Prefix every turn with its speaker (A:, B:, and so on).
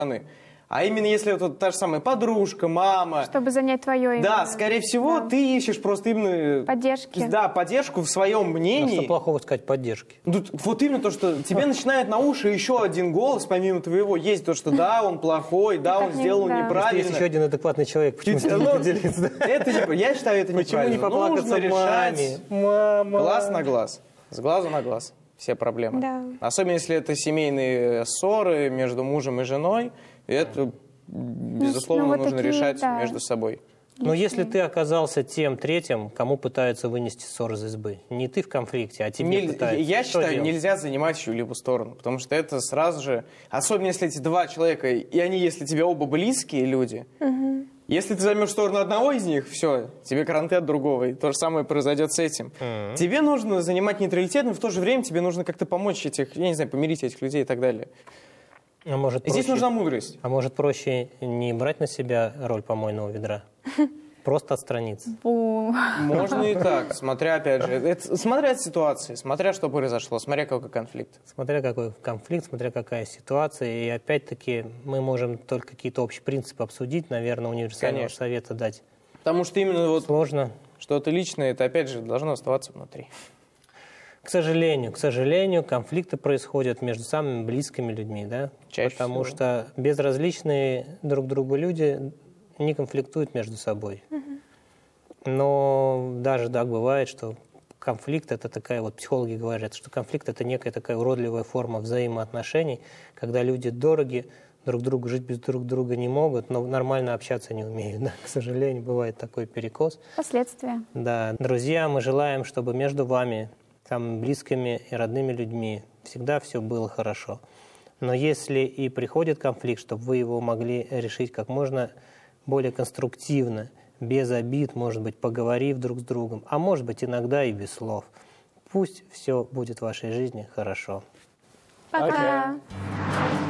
A: А именно если вот та же самая подружка, мама...
B: Чтобы занять твое имя.
A: Да, скорее всего, ты ищешь просто именно...
B: Поддержки.
A: Да, поддержку в своем мнении.
C: Что плохого сказать поддержки?
A: Вот именно то, что тебе начинает на уши еще один голос, помимо твоего, есть то, что да, он плохой, да, он сделал неправильно.
C: Есть еще один адекватный человек, почему ты не поделиться?
A: Я считаю, это неправильно.
C: Почему не поплакаться маме? Мама.
A: Глаз на глаз, с глазу на глаз. Все проблемы.
B: Да.
A: Особенно, если это семейные ссоры между мужем и женой, это, безусловно, нужно решать между собой.
C: Но если ты оказался тем третьим, кому пытаются вынести ссор из избы, не ты в конфликте, а тебе пытаются.
A: Я считаю, нельзя занимать чью-либо сторону, потому что это сразу же, особенно если эти два человека, и они, если тебе оба близкие люди, если ты займешь сторону одного из них, все, тебе каранты от другого, и то же самое произойдет с этим. Тебе нужно занимать нейтралитет, но в то же время тебе нужно как-то помочь этих, я не знаю, помирить этих людей и так далее.
C: А может,
A: здесь нужна мудрость.
C: А может, проще не брать на себя роль помойного ведра? Просто отстраниться.
A: Можно и так, смотря, опять же, смотря от ситуации, смотря что произошло, смотря какой конфликт.
C: Смотря какой конфликт, смотря какая ситуация. И опять-таки мы можем только какие-то общие принципы обсудить, наверное, универсального совета дать.
A: Потому что именно вот
C: сложно.
A: Что-то личное, это опять же должно оставаться внутри.
C: К сожалению, конфликты происходят между самыми близкими людьми, да?
A: Чаще
C: Потому
A: всего.
C: что безразличные друг другу люди не конфликтуют между собой. Но даже так бывает, что конфликт — это такая, вот психологи говорят, что конфликт — это некая такая уродливая форма взаимоотношений, когда люди дороги друг другу, жить без друг друга не могут, но нормально общаться не умеют. Да? К сожалению, бывает такой перекос.
B: Последствия.
C: Да. Друзья, мы желаем, чтобы между вами, самыми близкими и родными людьми, всегда все было хорошо. Но если и приходит конфликт, чтобы вы его могли решить как можно более конструктивно, без обид, может быть, поговорив друг с другом, а может быть, иногда и без слов. Пусть все будет в вашей жизни хорошо.
B: Пока!